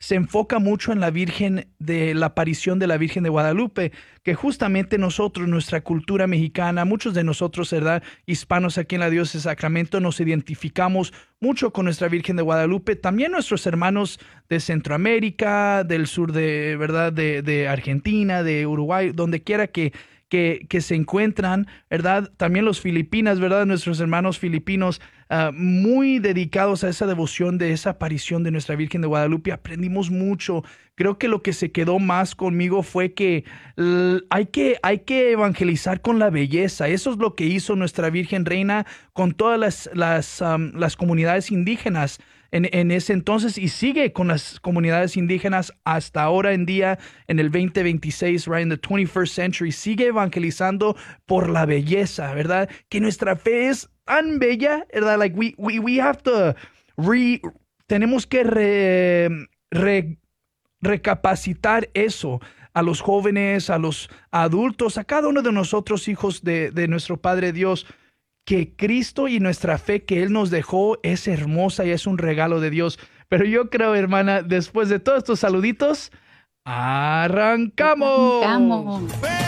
se enfoca mucho en la aparición de la Virgen de Guadalupe, que justamente nosotros, nuestra cultura mexicana, muchos de nosotros, ¿verdad?, hispanos aquí en la Diócesis de Sacramento, nos identificamos mucho con nuestra Virgen de Guadalupe. También nuestros hermanos de Centroamérica, del sur de, ¿verdad?, de Argentina, de Uruguay, donde quiera que se encuentran, ¿verdad? También los Filipinas, ¿verdad? Nuestros hermanos filipinos, muy dedicados a esa devoción de esa aparición de nuestra Virgen de Guadalupe. Aprendimos mucho. Creo que lo que se quedó más conmigo fue que hay que evangelizar con la belleza. Eso es lo que hizo nuestra Virgen Reina con todas las comunidades indígenas en ese entonces, y sigue con las comunidades indígenas hasta ahora en día, en el 2026, right, in the 21st century, sigue evangelizando por la belleza, ¿verdad? Que nuestra fe es tan bella, ¿verdad? Like we have to tenemos que recapacitar eso a los jóvenes, a los adultos, a cada uno de nosotros, hijos de nuestro Padre Dios, que Cristo y nuestra fe que Él nos dejó es hermosa y es un regalo de Dios. Pero yo creo, hermana, después de todos estos saluditos, ¡arrancamos! ¡Arrancamos!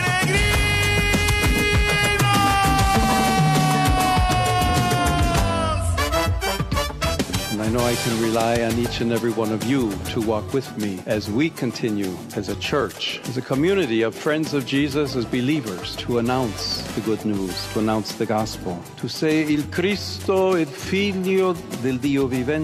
And I know I can rely on each and every one of you to walk with me as we continue as a church, as a community of friends of Jesus, as believers, to announce the good news, to announce the gospel, to say, Il Cristo, il Figlio del Dio vivente.